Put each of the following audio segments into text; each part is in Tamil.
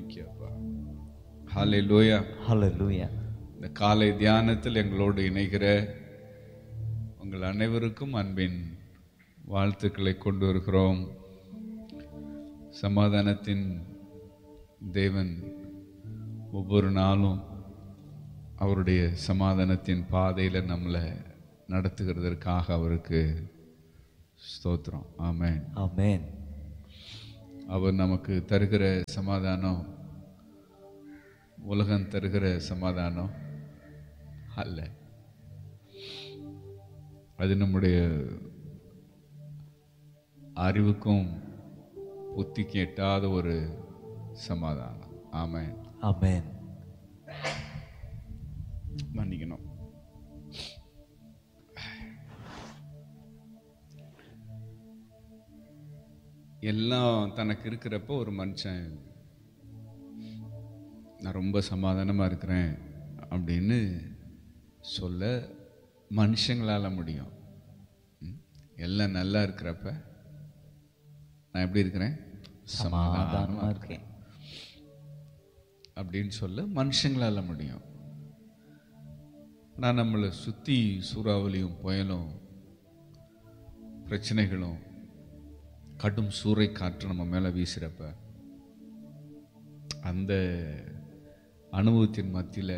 தேங்க்யூ அப்பா. ஹல்லேலூயா. Hallelujah. இந்த காலை தியானத்தில் எங்களோடு இணைகிற உங்கள் அனைவருக்கும் அன்பின் வாழ்த்துக்களை கொண்டு வருகிறோம். சமாதானத்தின் தேவன் ஒவ்வொரு நாளும் அவருடைய சமாதானத்தின் பாதையில் நம்மளை நடத்துகிறதற்காக அவருக்கு ஸ்தோத்திரம். ஆமென். Amen. அவர் நமக்கு தருகிற சமாதானம் உலகம் தருகிற சமாதானம் அல்ல. அது நம்முடைய அறிவுக்கும் புத்திக்கு எட்டாத ஒரு சமாதானம். ஆமென். Amen. மன்னிக்கணும். எல்லாம் தனக்கு இருக்கிறப்போ ஒரு மனுஷன் நான் ரொம்ப சமாதானமாக இருக்கிறேன் அப்படின்னு சொல்ல மனுஷங்களால் முடியும். எல்லாம் நல்லா இருக்கிறப்ப நான் எப்படி இருக்கிறேன்? சமாதானமாக இருக்கேன் அப்படின்னு சொல்ல மனுஷங்களால் முடியும். நான் நம்மளை சுற்றி சூறாவளியும் புயலும் பிரச்சனைகளும் கடும் சூறை காற்று நம்ம மேலே வீசுகிறப்ப அந்த அனுபவத்தின் மத்தியில்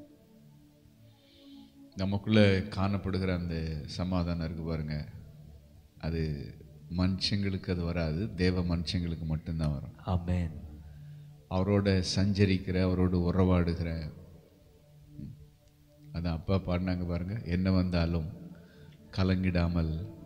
நமக்குள்ளே காணப்படுகிற அந்த சமாதானம் இருக்கு பாருங்க, அது மனுஷங்களுக்கு அது வராது, தேவ மனுஷங்களுக்கு மட்டும்தான் வரும். Amen. அவரோட சஞ்சரிக்கிற, அவரோடு உறவாடுகிற, அது அப்பா பாடினாங்க பாருங்க, என்ன வந்தாலும் கலங்கிடாமல்